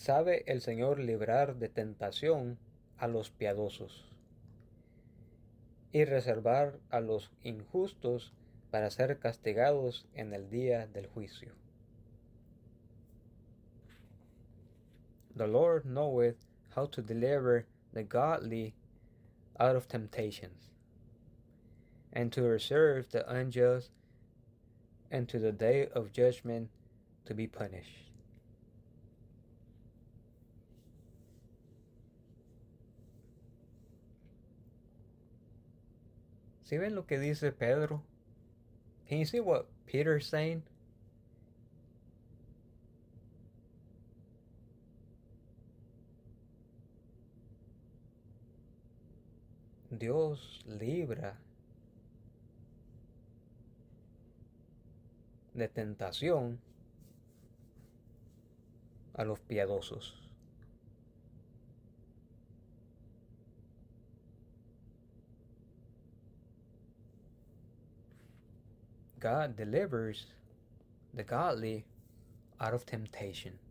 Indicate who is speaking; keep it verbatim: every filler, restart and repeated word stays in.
Speaker 1: Sabe el Señor librar de tentación a los piadosos y reservar a los injustos para ser castigados en el día del juicio. The Lord knoweth how to deliver the godly out of temptations, and to reserve the unjust unto the day of judgment to be punished. ¿Sí ven lo que dice Pedro? Can you see what Peter's saying? Dios libra de tentación a los piadosos. God delivers the godly out of temptation.